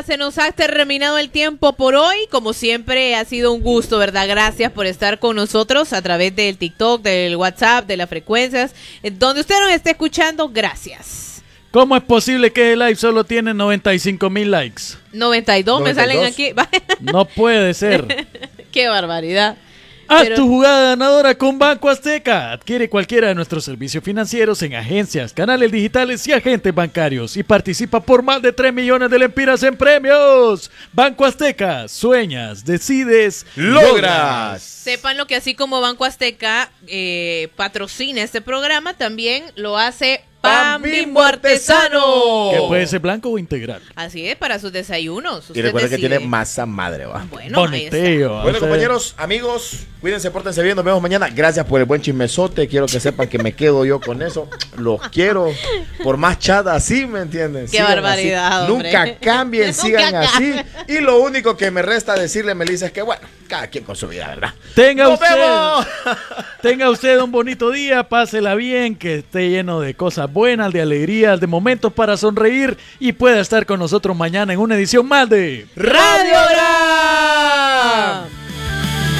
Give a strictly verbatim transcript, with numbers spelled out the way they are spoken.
ya se nos ha terminado el tiempo por hoy. Como siempre, ha sido un gusto, ¿verdad? Gracias por estar con nosotros a través del TikTok, del WhatsApp, de las frecuencias. Donde usted nos esté escuchando, gracias. ¿Cómo es posible que el live solo tiene noventa y cinco mil likes? noventa y dos me salen aquí. No puede ser. Qué barbaridad. Haz Pero... tu jugada ganadora con Banco Azteca. Adquiere cualquiera de nuestros servicios financieros en agencias, canales digitales y agentes bancarios y participa por más de tres millones de lempiras en premios. Banco Azteca, sueñas, decides, logras. Sépanlo que así como Banco Azteca eh, patrocina este programa, también lo hace Pan Bimbo Artesano. Que puede ser blanco o integral. Así es, para sus desayunos. Y recuerda que tiene masa madre, va. Bueno, Boniteo. Bueno, compañeros, amigos, cuídense, pórtense bien, nos vemos mañana. Gracias por el buen chismesote. Quiero que sepan que me quedo yo con eso. Los quiero. Por más chata así, ¿me entienden? Qué sigan barbaridad, así. hombre. Nunca cambien, Nunca sigan cambien. así. Y lo único que me resta decirle, Melissa, es que bueno, cada quien con su vida, ¿verdad? Tenga ¡Nos usted, vemos! tenga usted un bonito día, pásela bien, que esté lleno de cosas buenas, de alegrías, de momentos para sonreír y pueda estar con nosotros mañana en una edición más de Radio Gram.